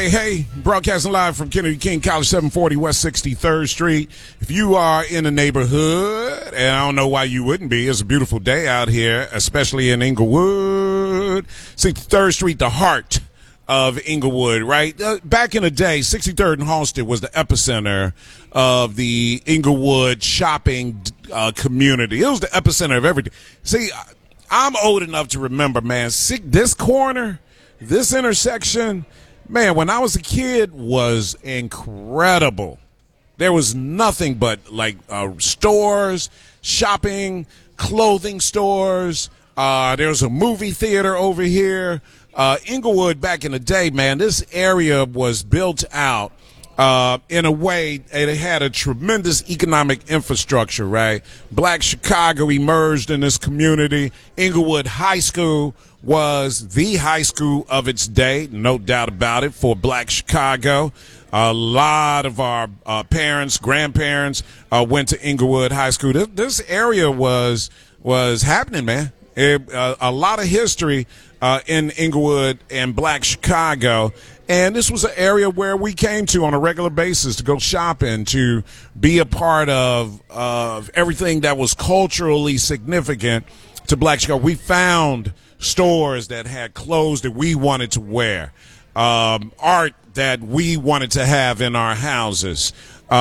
Hey, broadcasting live from Kennedy King College, 740 West 63rd Street. If you are in the neighborhood, and I don't know why you wouldn't be, it's a beautiful day out here, especially in Inglewood. 63rd Street, the heart of Inglewood, right? Back in the day, 63rd and Halsted was the epicenter of the Inglewood shopping community. It was the epicenter of everything. See, I'm old enough to remember, man, this corner, this intersection, man, when I was a kid, was incredible. There was nothing but stores, shopping, clothing stores. There was a movie theater over here. Inglewood, back in the day, man, this area was built out in a way. It had a tremendous economic infrastructure, right? Black Chicago emerged in this community. Inglewood High School was the high school of its day, no doubt about it, for Black Chicago. A lot of our parents, grandparents went to Inglewood High School. This area was happening, man. A lot of history in Inglewood and Black Chicago. And this was an area where we came to on a regular basis to go shopping, to be a part of everything that was culturally significant to Black Chicago. We found stores that had clothes that we wanted to wear, art that we wanted to have in our houses.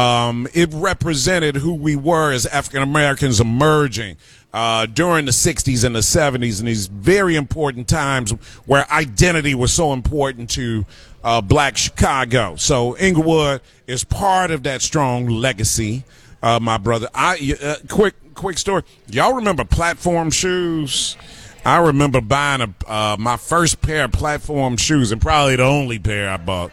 It represented who we were as African Americans emerging during the 60s and the 70s, and these very important times where identity was so important to Black Chicago. So Inglewood is part of that strong legacy, my brother. Quick story. Y'all remember platform shoes? I remember buying my first pair of platform shoes, and probably the only pair I bought,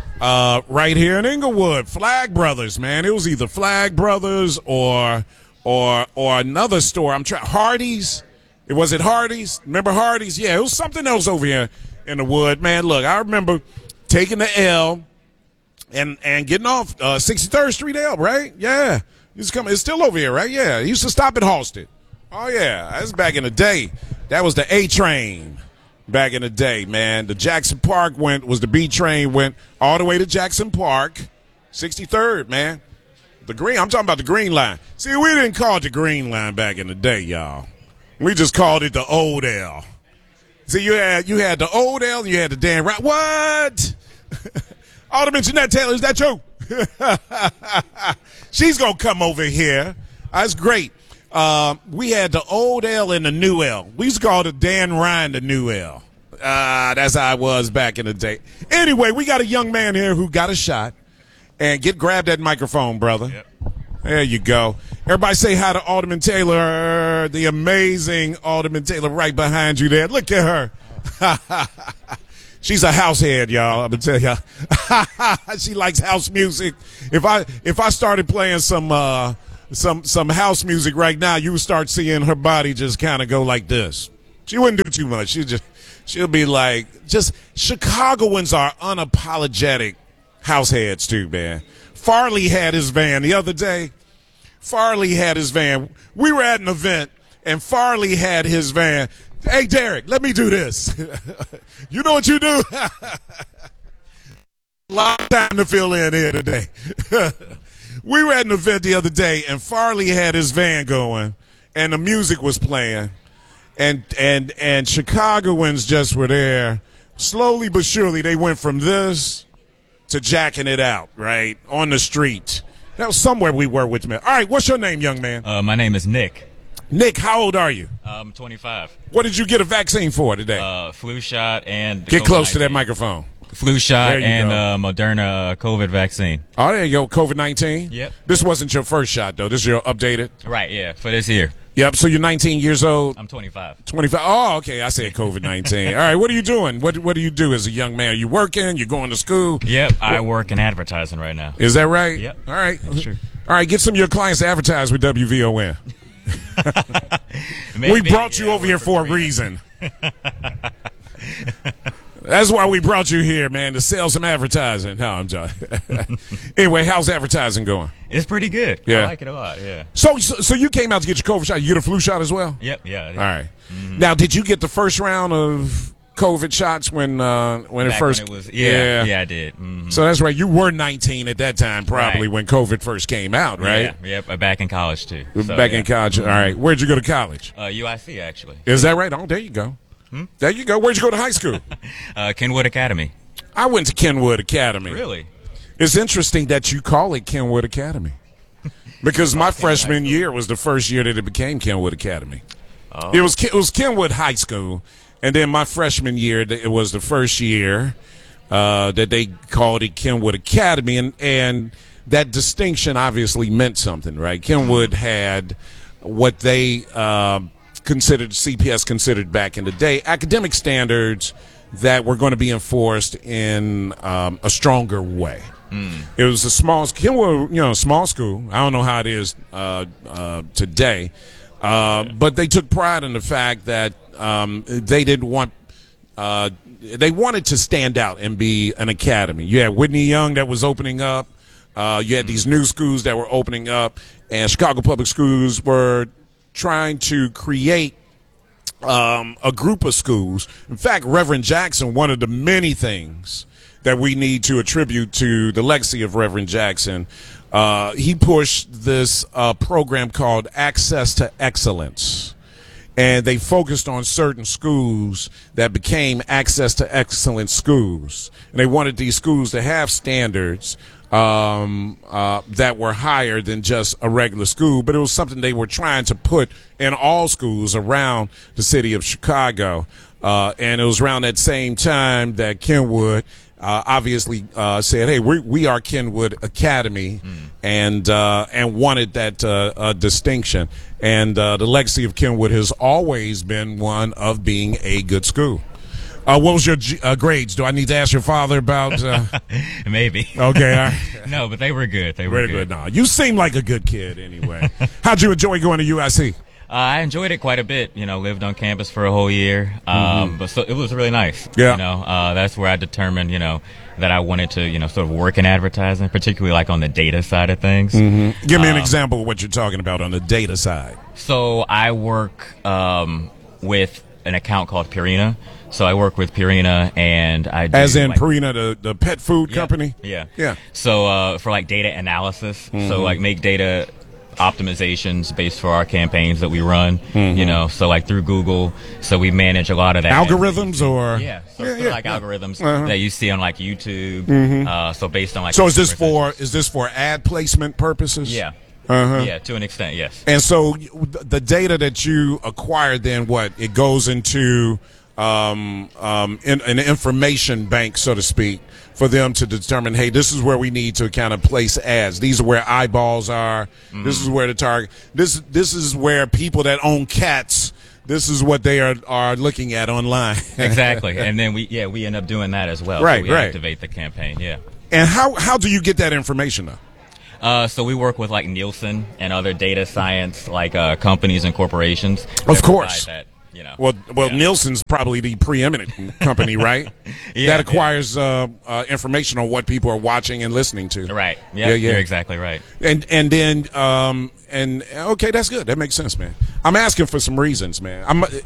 right here in Inglewood. Flag Brothers, man. It was either Flag Brothers or another store. Hardee's. Was it Hardee's? Remember Hardee's? Yeah, it was something else over here in the wood, man. Look, I remember taking the L and getting off 63rd Street L, right? Yeah, it's still over here, right? Yeah, it used to stop at Halsted. Oh yeah, that's back in the day. That was the A train back in the day, man. The Jackson Park was the B train, went all the way to Jackson Park, 63rd, man. The green, I'm talking about the Green Line. See, we didn't call it the Green Line back in the day, y'all. We just called it the Old L. See, you had the Old L and you had the Dan Ryan. What? Alderman Jeanette Taylor, is that you? She's going to come over here. That's great. We had the Old L and the New L. We used to call it Dan Ryan the New L. That's how it was back in the day. Anyway, we got a young man here who got a shot. And grab that microphone, brother. Yep. There you go. Everybody say hi to Alderman Taylor, the amazing Alderman Taylor right behind you there. Look at her. She's a house head, y'all. I'm gonna tell y'all. She likes house music. If I started playing some house music right now, you would start seeing her body just kind of go like this. She wouldn't do too much. She'll be like, Chicagoans are unapologetic house heads too, man. Farley had his van the other day. Farley had his van. We were at an event, and Farley had his van. Hey, Derek, let me do this. You know what you do? A lot of time to fill in here today. We were at an event the other day, and Farley had his van going, and the music was playing, and Chicagoans just were there. Slowly but surely, they went from this to jacking it out, right, on the street. That was somewhere we were with me. All right, what's your name, young man? My name is Nick. Nick, how old are you? I'm 25. What did you get a vaccine for today? Flu shot and get close to that microphone. Flu shot and Moderna COVID vaccine. Oh, there you go, COVID-19? Yep. This wasn't your first shot, though. This is your updated? Right, yeah, for this year. Yep, so you're 19 years old? I'm 25. 25. Oh, okay, I said COVID-19. All right, what are you doing? What do you do as a young man? Are you working? You going to school? Yep, I work in advertising right now. Is that right? Yep. All right. That's true. All right, get some of your clients to advertise with WVON. We brought you over here for a reason. That's why we brought you here, man, to sell some advertising. No, I'm joking. Anyway, how's advertising going? It's pretty good. Yeah. I like it a lot, yeah. So you came out to get your COVID shot. You get a flu shot as well? Yep, yeah. All right. Mm-hmm. Now, did you get the first round of COVID shots when it Back first? when it was, yeah, I did. Mm-hmm. So that's right. You were 19 at that time, probably Right. when COVID first came out, right? Yeah, yep. Back in college too. So, Back yeah. in college. All right. Where'd you go to college? UIC actually. Is that right? Oh, there you go. There you go. Where'd you go to high school? Kenwood Academy. I went to Kenwood Academy. Really? It's interesting that you call it Kenwood Academy because my freshman year was the first year that it became Kenwood Academy. Oh. It was Kenwood High School, and then my freshman year it was the first year that they called it Kenwood Academy, and that distinction obviously meant something, right? Kenwood had what they CPS considered back in the day academic standards that were going to be enforced in a stronger way. It was a small Kenwood, small school. I don't know how it is today, but they took pride in the fact that they didn't want. They wanted to stand out and be an academy. You had Whitney Young that was opening up. You had these new schools that were opening up, and Chicago Public Schools were trying to create a group of schools. In fact, Reverend Jackson, one of the many things that we need to attribute to the legacy of Reverend Jackson, he pushed this program called Access to Excellence. And they focused on certain schools that became Access to Excellence schools. And they wanted these schools to have standards that were higher than just a regular school, but it was something they were trying to put in all schools around the city of Chicago. And it was around that same time that Kenwood obviously said, "Hey, we are Kenwood Academy," and wanted that distinction. And the legacy of Kenwood has always been one of being a good school. What was your grades? Do I need to ask your father about? Maybe. Okay. All right. No, but they were good. They were Very good. No, you seem like a good kid anyway. How'd you enjoy going to UIC? I enjoyed it quite a bit. Lived on campus for a whole year. But so it was really nice. Yeah. That's where I determined, that I wanted to, sort of work in advertising, particularly like on the data side of things. Give me an example of what you're talking about on the data side. So I work with an account called Purina. So I work with Purina, and I do, as in Purina, the pet food company. Yeah. So for like data analysis, so like make data optimizations based for our campaigns that we run. So like through Google. So we manage a lot of that algorithms or like algorithms that you see on like YouTube. So based on like. So is this for ad placement purposes? Yeah. Yeah, to an extent, yes. And so the data that you acquire, then what? It goes into in an information bank, so to speak, for them to determine, hey, this is where we need to kind of place ads. These are where eyeballs are. This is where the target. This is where people that own cats. This is what they are looking at online. Exactly, and then we end up doing that as well. Right, so we activate the campaign. Yeah. And how do you get that information though? So we work with like Nielsen and other data science like companies and corporations. Of course. That, Well, Nielsen's probably the preeminent company, right? That acquires information on what people are watching and listening to. Right. Yeah. You're exactly right. And then okay, that's good. That makes sense, man. I'm asking for some reasons, man.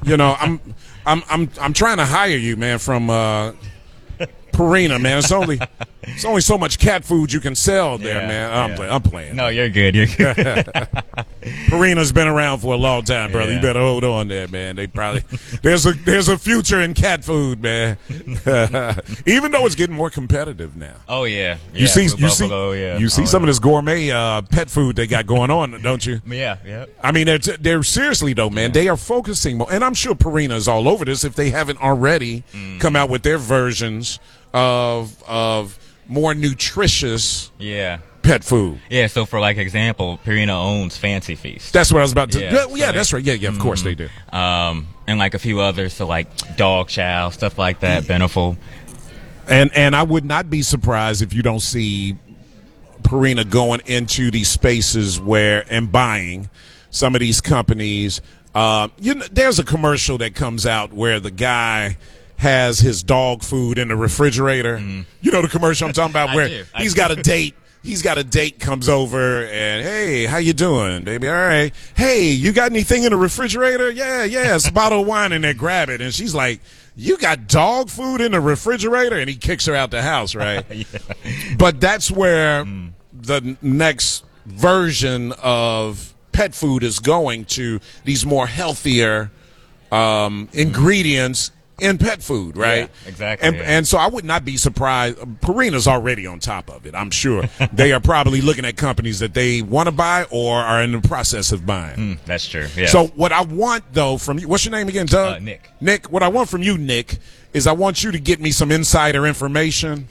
I'm trying to hire you, man, from Purina, man. It's only so much cat food you can sell there, man. I'm playing. No, you're good. You're good. Purina's been around for a long time, brother. You better hold on there, man. They probably there's a future in cat food, man. Even though it's getting more competitive now. Oh yeah. You see Buffalo, some of this gourmet pet food they got going on, don't you? Yeah. I mean, they're seriously though, man. They are focusing more, and I'm sure Purina's all over this if they haven't already come out with their versions of more nutritious pet food. Yeah, so for like example, Purina owns Fancy Feast. That's what I was about to that's right. Yeah, of course they do. And like a few others, so like Dog Chow, stuff like that, Beneful. And I would not be surprised if you don't see Purina going into these spaces and buying some of these companies. There's a commercial that comes out where the guy has his dog food in the refrigerator. You know the commercial I'm talking about where he's got a date. He's got a date, comes over, and, hey, how you doing, baby? All right. Hey, you got anything in the refrigerator? Yeah, it's a bottle of wine in there. Grab it. And she's like, you got dog food in the refrigerator, and he kicks her out the house, right? Yeah. But that's where the next version of pet food is going to, these more healthier ingredients in pet food, right? Yeah, exactly. And so I would not be surprised. Purina's already on top of it, I'm sure. They are probably looking at companies that they want to buy or are in the process of buying. That's true. Yeah. So what I want, though, from you, what's your name again, Doug? Nick. Nick, what I want from you, Nick, is I want you to get me some insider information.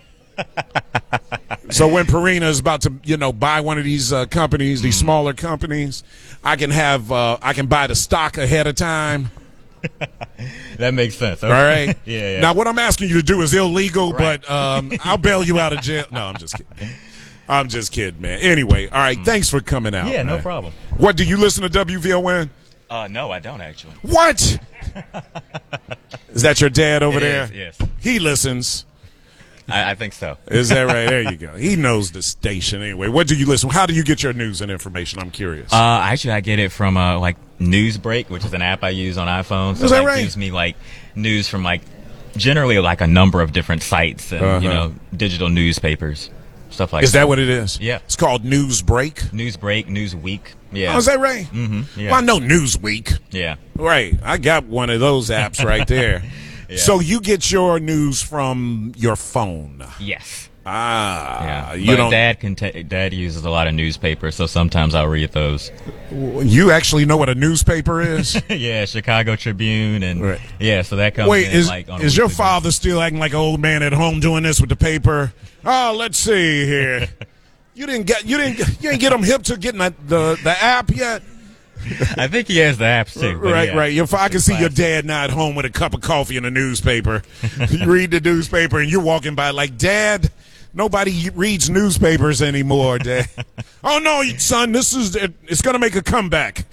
So when Purina is about to, buy one of these companies, these smaller companies, I can buy the stock ahead of time. That makes sense. Okay. All right. Yeah. Now, what I'm asking you to do is illegal, right. but I'll bail you out of jail. No, I'm just kidding. I'm just kidding, man. Anyway, all right. Thanks for coming out. Yeah, man. no problem. What, do you listen to WVON? No, I don't actually. What? Is that your dad over there? Yes. He listens. I think so. Is that right? There you go. He knows the station anyway. What do you listen? How do you get your news and information? I'm curious. Actually, I get it from Newsbreak, which is an app I use on iPhone. So is that right? It gives me news from generally a number of different sites and digital newspapers, stuff like that. Is that what it is? Yeah. It's called Newsbreak. Newsbreak, Newsweek. Yeah. Oh, is that right? Mm-hmm. Yeah. Well, I know Newsweek. Yeah. Right. I got one of those apps right there. Yeah. So you get your news from your phone. Yes. Ah. Yeah. Dad uses a lot of newspapers, so sometimes I'll read those. You actually know what a newspaper is? Yeah, Chicago Tribune, and right. Yeah, so that comes. Wait, in, is your father still acting like an old man at home doing this with the paper? Oh, let's see here. You didn't get him hip to getting the app yet. I think he has the apps too. Right, yeah. right. I can see your dad now at home with a cup of coffee and a newspaper. You read the newspaper and you're walking by like, Dad, nobody reads newspapers anymore, Dad. Oh no, son, it's going to make a comeback.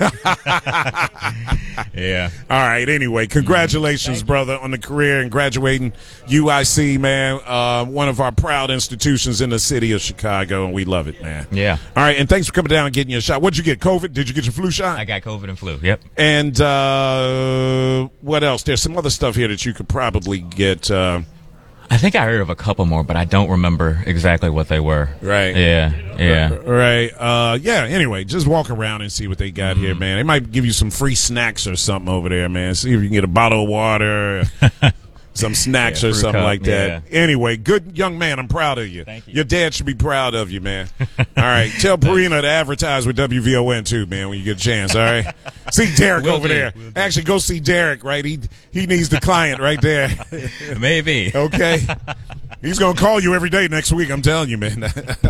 Yeah. All right. Anyway, congratulations, brother, on the career and graduating UIC, man. One of our proud institutions in the city of Chicago, and we love it, man. Yeah. All right, and thanks for coming down and getting your shot. What'd you get? COVID? Did you get your flu shot? I got COVID and flu. Yep. And what else? There's some other stuff here that you could probably get. I think I heard of a couple more, but I don't remember exactly what they were. Right. Yeah. Right. Yeah. Anyway, just walk around and see what they got here, man. They might give you some free snacks or something over there, man. See if you can get a bottle of water, some snacks or something cup, like that. yeah. Anyway, good young man. I'm proud of you. Thank you. Your dad should be proud of you, man. All right. Tell Purina to advertise with WVON too, man, when you get a chance. All right. See Derek over there. Actually, go see Derek. Right. He needs the client right there. Maybe. Okay. He's going to call you every day next week. I'm telling you, man.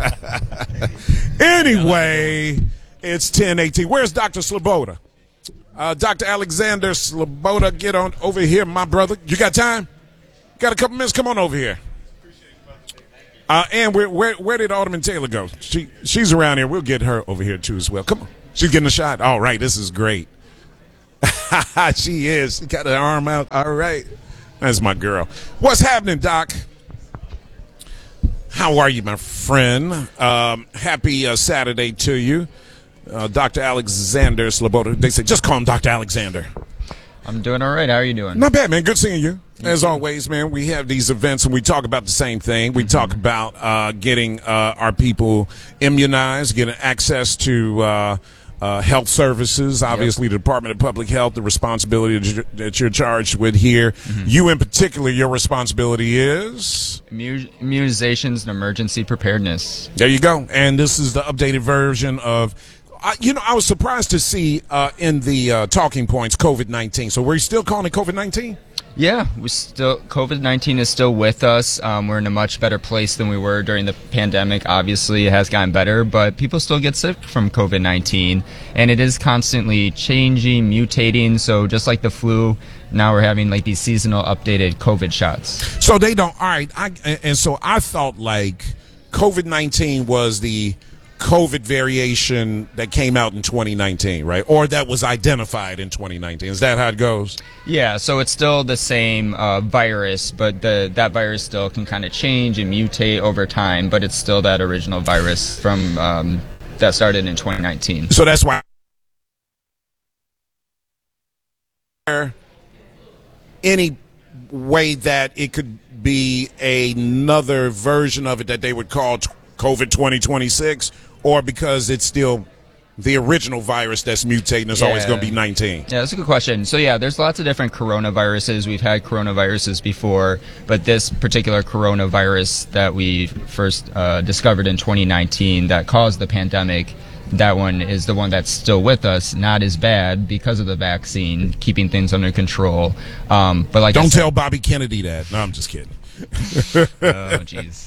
Anyway, it's 10:18. Where's Dr. Sloboda? Dr. Alexander Sloboda, get on over here, my brother. You got time? Got a couple minutes? Come on over here. And where did Alderman Taylor go? She's around here. We'll get her over here, too, as well. Come on. She's getting a shot. All right. This is great. She is. She got her arm out. All right. That's my girl. What's happening, Doc? How are you, my friend? Happy Saturday to you. Dr. Alexander Sloboda. They say, just call him Dr. Alexander. I'm doing all right. How are you doing? Not bad, man. Good seeing you. As always, man, we have these events and we talk about the same thing. We talk about getting our people immunized, getting access to health services. Obviously, the Department of Public Health, the responsibility that you're charged with here. You in particular, your responsibility is? Immunizations and emergency preparedness. There you go. And this is the updated version of... I was surprised to see in the talking points COVID-19. So we're still calling it COVID-19? Yeah, COVID-19 is still with us. We're in a much better place than we were during the pandemic. Obviously, it has gotten better, but people still get sick from COVID-19, and it is constantly changing, mutating. So just like the flu, now we're having like these seasonal updated COVID shots. So they don't. All right. So I thought like COVID-19 was the COVID variation that came out in 2019, right? Or that was identified in 2019. Is that how it goes? Yeah, so it's still the same virus, but that virus still can kind of change and mutate over time, but it's still that original virus from that started in 2019. So that's why any way that it could be another version of it that they would call COVID 2026, or because it's still the original virus that's mutating, it's always going to be 19? Yeah, that's a good question. So yeah, there's lots of different coronaviruses. We've had coronaviruses before, but this particular coronavirus that we first discovered in 2019 that caused the pandemic, that one is the one that's still with us. Not as bad because of the vaccine, keeping things under control. But like, don't tell Bobby Kennedy that. No, I'm just kidding. Oh, jeez.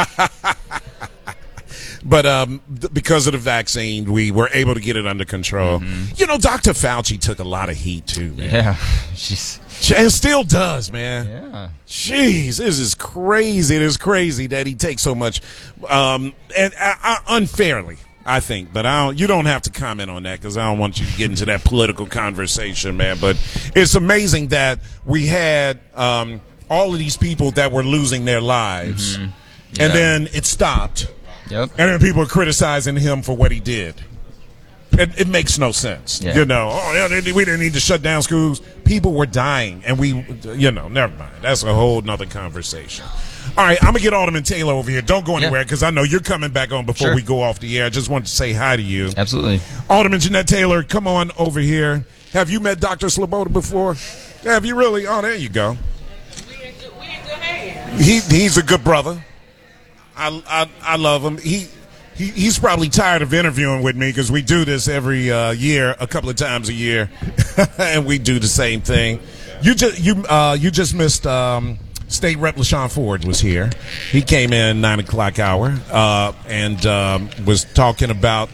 But because of the vaccine, we were able to get it under control. You know, Dr. Fauci took a lot of heat too, man. Yeah, and still does, man. Yeah. Jeez, this is crazy. It is crazy that he takes so much, and unfairly, I think. But you don't have to comment on that because I don't want you to get into that political conversation, man. But it's amazing that we had all of these people that were losing their lives, and then it stopped. Yep. And then people are criticizing him for what he did. It makes no sense. Yeah. You know, we didn't need to shut down schools. People were dying, and never mind. That's a whole nother conversation. All right, I'm going to get Alderman Taylor over here. Don't go anywhere because I know you're coming back on before we go off the air. I just wanted to say hi to you. Absolutely. Alderman Jeanette Taylor, come on over here. Have you met Dr. Sloboda before? Have you really? Oh, there you go. We in good hands. He's a good brother. I love him. He's probably tired of interviewing with me because we do this every year, a couple of times a year, and we do the same thing. You just missed State Rep LaShawn Ford was here. He came in 9 o'clock hour and was talking about,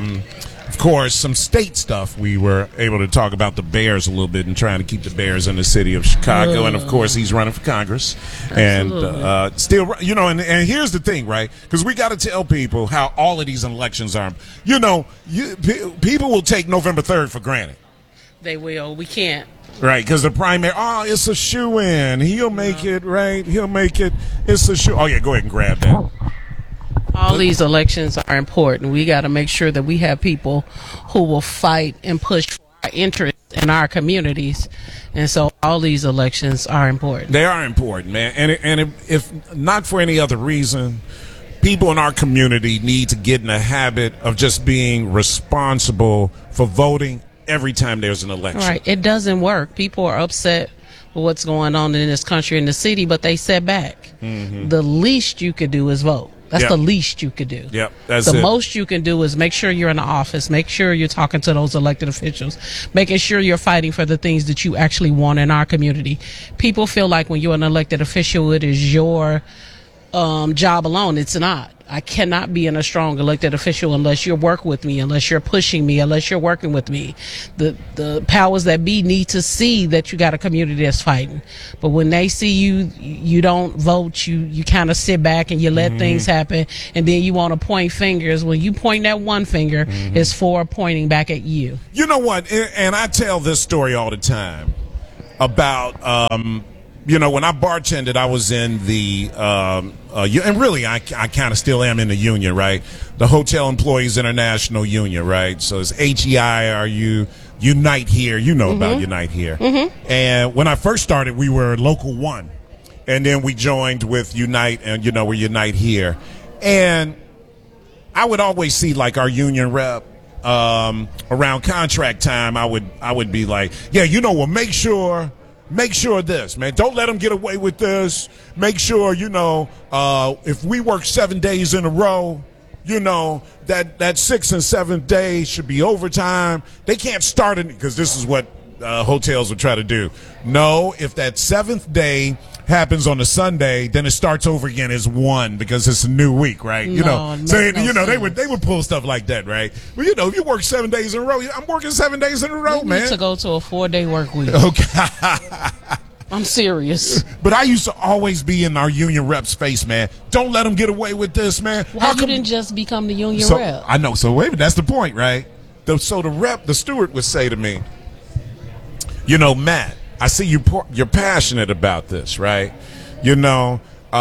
of course, some state stuff. We were able to talk about the Bears a little bit and trying to keep the Bears in the city of Chicago. And, of course, he's running for Congress. Absolutely. And still, you know, and here's the thing, right? Because we got to tell people how all of these elections are. You know, people will take November 3rd for granted. They will. We can't. Right, because the primary, it's a shoo-in. He'll make it, right? He'll make it. It's a shoo. Oh, yeah, go ahead and grab that. All these elections are important. We got to make sure that we have people who will fight and push for our interests in our communities. And so all these elections are important. They are important, man. And if not for any other reason, people in our community need to get in the habit of just being responsible for voting every time there's an election. Right. It doesn't work. People are upset with what's going on in this country and the city, but they sit back. The least you could do is vote. That's the least you could do. Yep, that's the it. most you can do is make sure you're in the office, make sure you're talking to those elected officials, making sure you're fighting for the things that you actually want in our community. People feel like when you're an elected official, it is your job alone. It's not. I cannot be in a strong elected official unless you work with me, unless you're pushing me, unless you're working with me. The powers that be need to see that you got a community that's fighting. But when they see you don't vote, you kind of sit back and you let things happen, and then you want to point fingers. When you point that one finger, it's for pointing back at you. You know what? And I tell this story all the time about you know, when I bartended, I was in the, and really I kind of still am in the union, right? The Hotel Employees International Union, right? So it's HEIRU, Unite Here. You know about Unite Here. And when I first started, we were Local 1. And then we joined with Unite, and, you know, we're Unite Here. And I would always see, like, our union rep, around contract time, I would be like, yeah, you know, well, make sure this, man. Don't let them get away with this. Make sure, you know, if we work 7 days in a row, you know, that 6th and 7th day should be overtime. They can't start it because this is what hotels would try to do. No, if that 7th day happens on a Sunday, then it starts over again as 1 because it's a new week, right? You know, so you know they would pull stuff like that, right? Well, you know, if you work 7 days in a row, I'm working 7 days in a row, We man. need to go to a 4-day work week. Okay. I'm serious. But I used to always be in our union rep's face, man. Don't let them get away with this, man. Why you didn't just become the union rep? I know. So wait, that's the point, right? So the steward would say to me, you know, Matt, I see you're passionate about this, right? You know,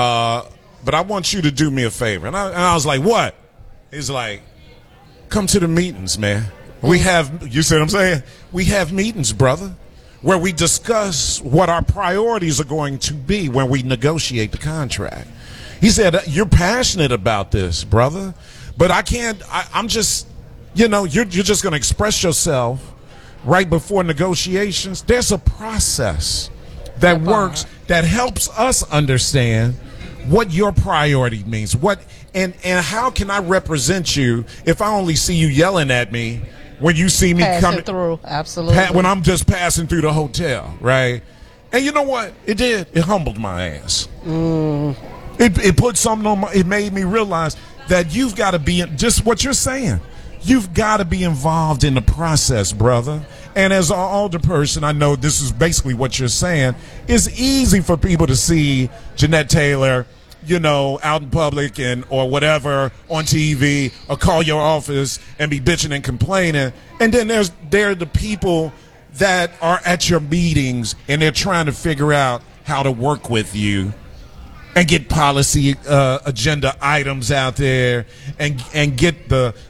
but I want you to do me a favor. And I was like, what? He's like, come to the meetings, man. We have, you see what I'm saying? We have meetings, brother. where we discuss what our priorities are going to be when we negotiate the contract. He said, you're passionate about this, brother, but I can't, I'm just, you're just going to express yourself right before negotiations. There's a process that works, that helps us understand what your priority means, and how can I represent you if I only see you yelling at me when you see me coming through. Absolutely. When I'm just passing through the hotel, right? And you know what? It did. It humbled my ass. It put something on it made me realize that you've got to be just what you're saying. You've got to be involved in the process, brother. And as an older person, I know this is basically what you're saying. It's easy for people to see Jeanette Taylor, out in public or whatever on TV, or call your office and be bitching and complaining. And then there are the people that are at your meetings and they're trying to figure out how to work with you and get policy agenda items out there and get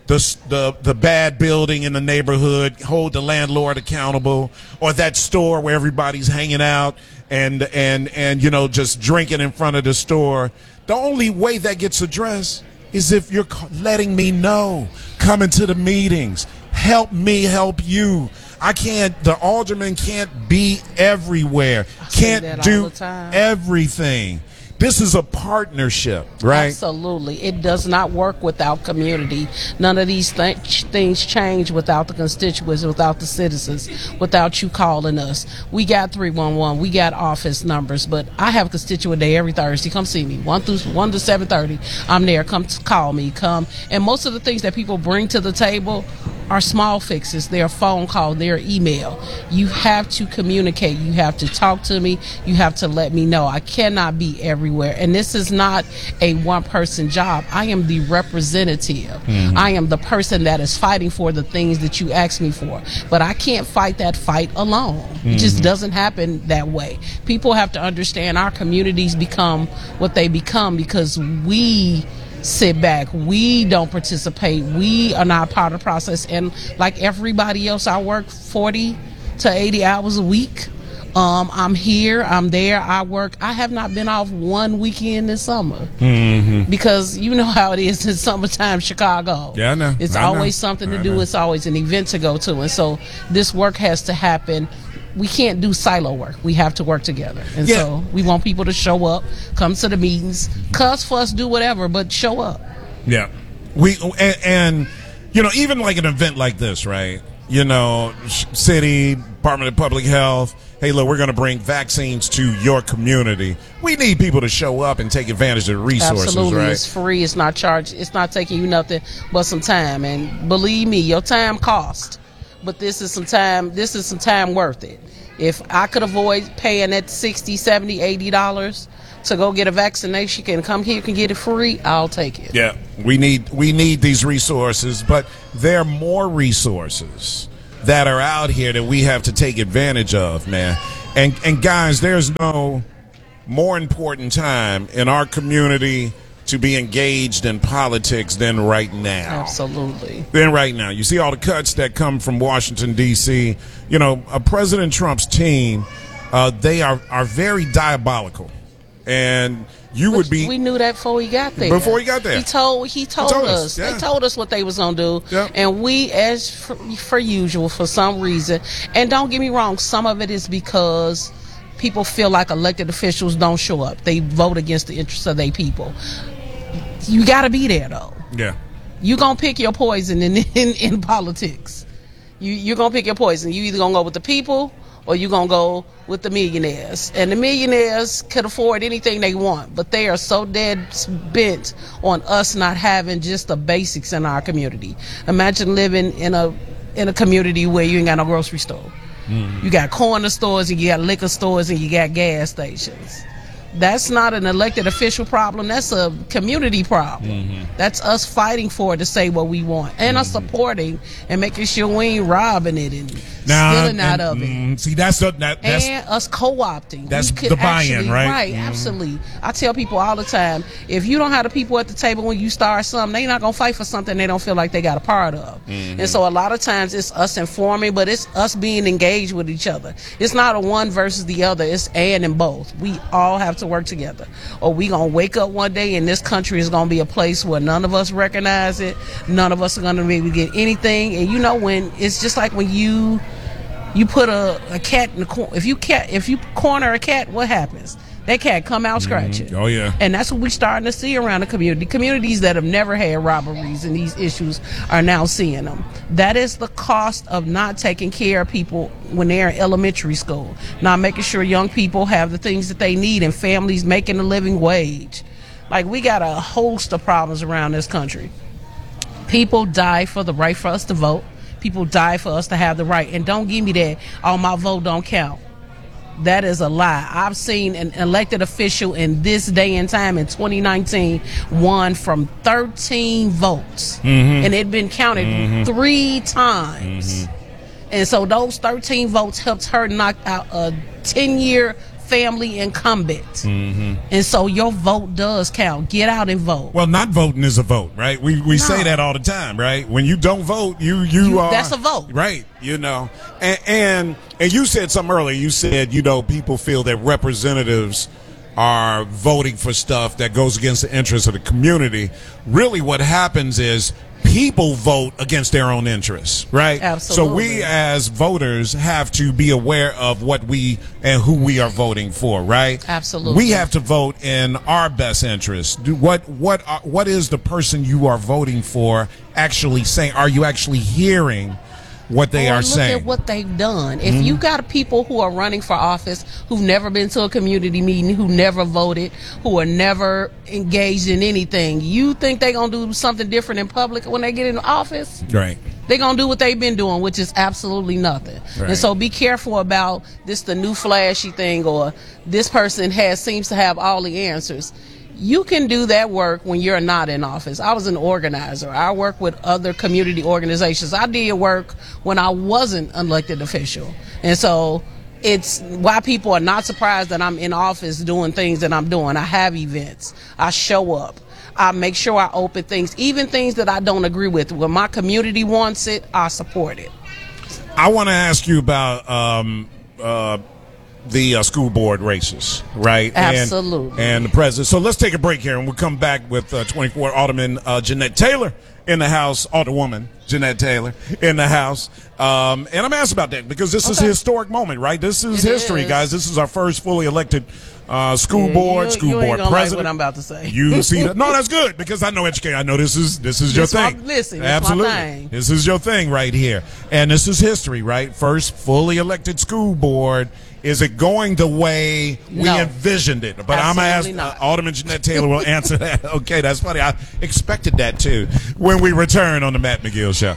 the bad building in the neighborhood, hold the landlord accountable, or that store where everybody's hanging out and just drinking in front of the store. The only way that gets addressed is if you're letting me know, coming to the meetings, help me help you. The alderman can't be everywhere, can't do everything. This is a partnership, right? Absolutely. It does not work without community. None of these things change without the constituents, without the citizens, without you calling us. We got 311. We got office numbers, but I have a constituent day every Thursday. Come see me, 1 to 7:30. I'm there. Come call me. Come. And most of the things that people bring to the table are small fixes. They're phone call, they're email. You have to communicate. You have to talk to me. You have to let me know. I cannot be everywhere. And this is not a one-person job. I am the representative. I am the person that is fighting for the things that you ask me for. But I can't fight that fight alone. It just doesn't happen that way. People have to understand our communities become what they become because we sit back. We don't participate. We are not part of the process. And like everybody else, I work 40 to 80 hours a week. I'm here, I'm there, I work. I have not been off one weekend this summer because you know how it is in summertime Chicago. Yeah, I know. It's always something to do. It's always an event to go to. And so this work has to happen. We can't do silo work. We have to work together. And so we want people to show up, come to the meetings, cuss, fuss, do whatever, but show up. Yeah. And even like an event like this, right? City, Department of Public Health, hey, look, we're going to bring vaccines to your community. We need people to show up and take advantage of the resources, Absolutely. right? It's free. It's not charged. It's not taking you nothing but some time. And believe me, your time costs. But this is some time worth it. If I could avoid paying that $60, $70, $80 to go get a vaccination and come here and get it free, I'll take it. Yeah, we need these resources, but there are more resources that are out here that we have to take advantage of, man. And guys, there's no more important time in our community to be engaged in politics than right now. Absolutely. Than right now. You see all the cuts that come from Washington, D.C. President Trump's team, they are very diabolical. And we knew that before he got there. He told us. Yeah. They told us what they was going to do. Yep. And we, as for usual, for some reason, and don't get me wrong, some of it is because people feel like elected officials don't show up. They vote against the interests of their people. You got to be there, though. Yeah. You're going to pick your poison in politics. You're going to pick your poison. You either going to go with the people or you're going to go with the millionaires. And the millionaires could afford anything they want, but they are so dead bent on us not having just the basics in our community. Imagine living in a community where you ain't got no grocery store. You got corner stores and you got liquor stores and you got gas stations. That's not an elected official problem. That's a community problem. That's us fighting for it to say what we want, and us supporting and making sure we ain't robbing it and stealing out of it. See, that's and us co-opting. That's the buy-in, right? Right, absolutely. I tell people all the time, if you don't have the people at the table when you start something, they're not going to fight for something they don't feel like they got a part of. And so a lot of times it's us informing, but it's us being engaged with each other. It's not a one versus the other. It's and both. We all have to work together, or we going to wake up one day and this country is going to be a place where none of us recognize it. None of us are going to be able to get anything. And you know, when it's just like when you put a cat in the corner. If you corner a cat, what happens? That cat come out scratching. Oh, yeah. And that's what we're starting to see around the community. Communities that have never had robberies and these issues are now seeing them. That is the cost of not taking care of people when they're in elementary school. Not making sure young people have the things that they need and families making a living wage. Like, we got a host of problems around this country. People die for the right for us to vote. People die for us to have the right. And don't give me that, oh, my vote don't count. That is a lie. I've seen an elected official in this day and time in 2019 won from 13 votes. And it had been counted 3 times. And so those 13 votes helped her knock out a 10-year family incumbent. And so your vote does count. Get out and vote. Well, not voting is a vote, right? We say that all the time, right? When you don't vote, you are, that's a vote, right? You know, and you said something earlier. You said, you know, people feel that representatives are voting for stuff that goes against the interests of the community. Really, what happens is people vote against their own interests, right? Absolutely. So we as voters have to be aware of what we and who we are voting for, right? Absolutely. We have to vote in our best interest. What is the person you are voting for actually saying? Are you actually hearing what they are saying? Look at what they've done. If you got people who are running for office who've never been to a community meeting, who never voted, who are never engaged in anything, you think they're going to do something different in public when they get in office? Right. They're going to do what they've been doing, which is absolutely nothing. Right. And so be careful about this, the new flashy thing, or this person seems to have all the answers. You can do that work when you're not in office. I was an organizer. I work with other community organizations. I did work when I wasn't an elected official. And so it's why people are not surprised that I'm in office doing things that I'm doing. I have events. I show up. I make sure I open things, even things that I don't agree with. When my community wants it, I support it. I want to ask you about the school board races, right? Absolutely. And the president. So let's take a break here, and we'll come back with 24 Alderman Jeanette Taylor in the House, Alderwoman Jeanette Taylor in the House. And I'm asked about that because this is a historic moment, right? This is history, guys. This is our first fully elected school board board president. Like what I'm about to say. You see that? No, that's good because I know education. I know this is your thing. Listen, absolutely, my thing. This is your thing right here, and this is history, right? First fully elected school board. Is it going the way we envisioned it? But I'm going to ask Alderman Jeanette Taylor will answer that. Okay, that's funny. I expected that, too, when we return on the Matt McGill Show.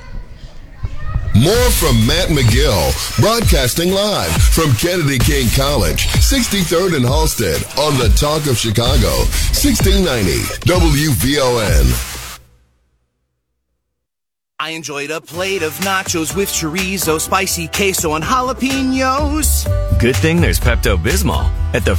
More from Matt McGill, broadcasting live from Kennedy King College, 63rd and Halsted, on the Talk of Chicago, 1690 WVON. I enjoyed a plate of nachos with chorizo, spicy queso, and jalapenos. Good thing there's Pepto-Bismol. At the